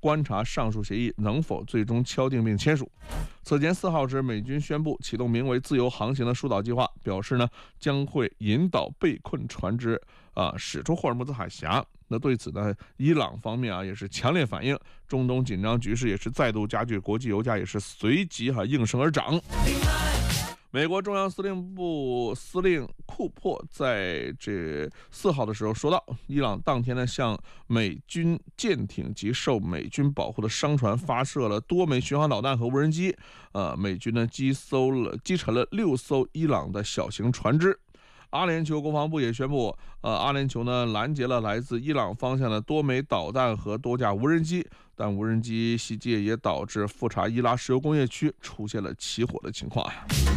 观察上述协议能否最终敲定并签署。此前4号时，美军宣布启动名为自由航行的疏导计划，表示呢将会引导被困船只驶出霍尔木兹海峡。那对此呢，伊朗方面也是强烈反应，中东紧张局势也是再度加剧，国际油价也是随即应声而涨。美国中央司令部司令库珀在这4号的时候说到，伊朗当天呢向美军舰艇及受美军保护的商船发射了多枚巡航导弹和无人机，美军呢击沉了6艘伊朗的小型船只。阿联酋国防部也宣布，阿联酋呢拦截了来自伊朗方向的多枚导弹和多架无人机，但无人机袭击也导致富查伊拉石油工业区出现了起火的情况。